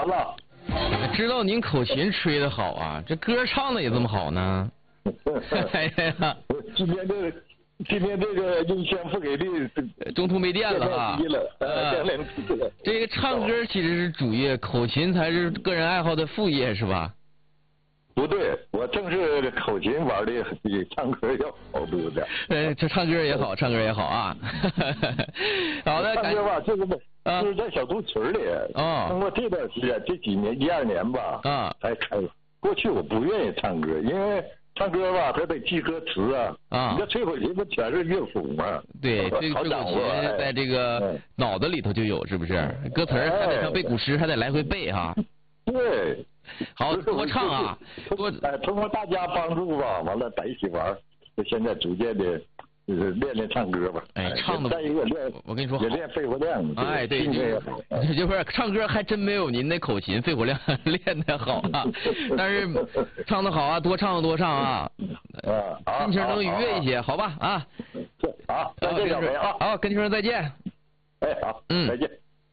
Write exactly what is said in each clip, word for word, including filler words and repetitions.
了。 知道您口琴吹得好啊，这歌唱的也这么好呢？哎呀， 今天这今天这个音箱不给力， 中途没电了啊！ 呃， 这个唱歌其实是主业，口琴才是个人爱好的副业，是吧？ 不对，我正是口琴玩的比唱歌要好多的。 呃，这唱歌也好，唱歌也好啊。好的， 唱歌吧，就是啊， 就是在小杜群里。 哦。 通过这段时间，这几年一二年吧。 啊。 才开。过去我不愿意唱歌，因为唱歌吧，他得记歌词啊。啊。你这吹口琴不全是乐谱吗？ 对，这个吹口琴在这个脑子里头就有，是不是？歌词还得像背古诗，还得来回背哈。 对。 好，多唱啊！多哎，通过大家帮助吧，完了在一起玩，就现在逐渐的，就是练练唱歌吧。 哎，唱的。 再一个练， 我跟你说， 也练肺活量。 哎，对，就就是唱歌还真没有您那口琴肺活量练的好啊，但是唱的好啊，多唱多唱啊， 啊， 心情能愉悦一些，好吧啊。 好，再见，小梅啊。 好，跟你说再见。 哎，好，嗯，再见。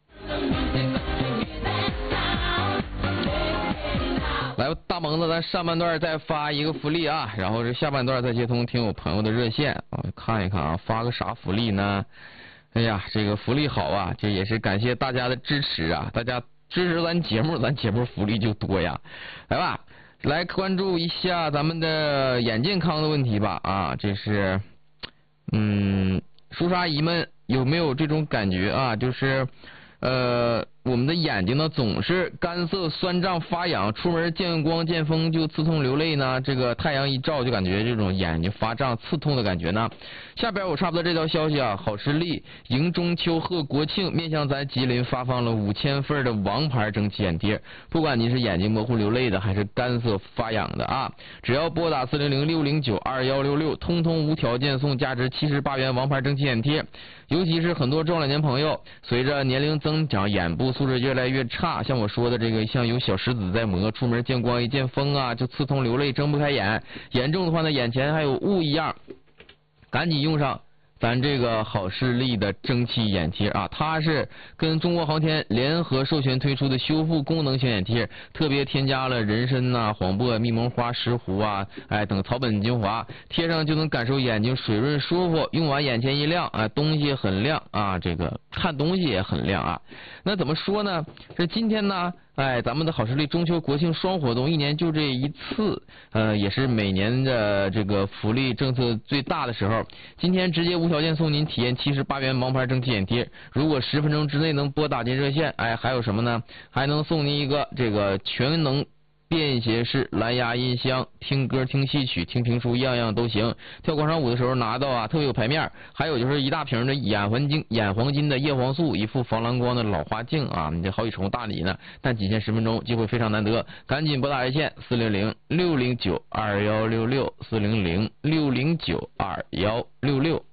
来，大萌子，咱上半段再发一个福利啊，然后这下半段再接通听友朋友的热线，我看一看啊，发个啥福利呢？哎呀，这个福利好啊，这也是感谢大家的支持啊，大家支持咱节目，咱节目福利就多呀。来吧，来关注一下咱们的眼健康的问题吧啊，这是，嗯，叔叔阿姨们有没有这种感觉啊？就是，呃。我们的眼睛呢总是干涩、酸胀、发痒，出门见光见风就刺痛流泪呢。这个太阳一照就感觉这种眼睛发胀、刺痛的感觉呢。下边我差不多这条消息啊，好视力迎中秋贺国庆，面向咱吉林发放了五千份的王牌蒸汽眼贴。不管您是眼睛模糊流泪的，还是干涩发痒的啊，只要拨打四零零六零九二幺六六，通通无条件送价值七十八元王牌蒸汽眼贴。尤其是很多中老年朋友，随着年龄增长，眼部素质越来越差，像我说的这个，像有小石子在磨，出门见光一见风啊，就刺痛流泪，睁不开眼，严重的话呢，眼前还有雾一样，赶紧用上咱这个好视力的蒸汽眼贴啊，它是跟中国航天联合授权推出的修复功能型眼贴，特别添加了人参呐、啊、黄柏、蜜蒙花、石斛啊，哎等草本精华，贴上就能感受眼睛水润舒服，用完眼前一亮，啊，东西很亮啊，这个看东西也很亮啊。那怎么说呢？这今天呢？哎，咱们的好视力中秋国庆双活动一年就这一次，呃，也是每年的这个福利政策最大的时候。今天直接无条件送您体验七十八元王牌蒸汽眼贴，如果十分钟之内能拨打进热线，哎，还有什么呢？还能送您一个这个全能便携式蓝牙音箱，听歌听戏曲听评书样样都行，跳广场舞的时候拿到啊特别有排面。还有就是一大瓶的眼黄金眼黄金的叶黄素，一副防蓝光的老花镜啊，你这好几重大礼呢，但仅限十分钟，机会非常难得，赶紧拨打热线四零零六零九二幺六六四零零六零九二幺六六。